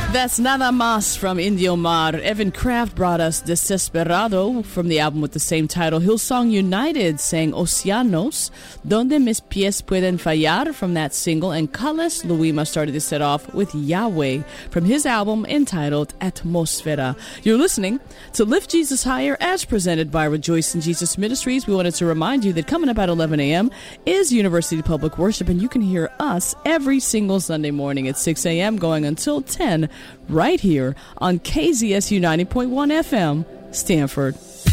That's Nada Mas from Indio Mar. Evan Kraft brought us Desesperado from the album with the same title. Hillsong United sang Océanos, Donde Mis Pies Pueden Fallar from that single. And Kales Luima started to set off with Yahweh from his album entitled Atmosfera. You're listening to Lift Jesus Higher as presented by Rejoice in Jesus Ministries. We wanted to remind you that coming up at 11 a.m. is University Public Worship, and you can hear us every single Sunday morning at 6 a.m. going until 10 right here on KZSU 90.1 FM, Stanford.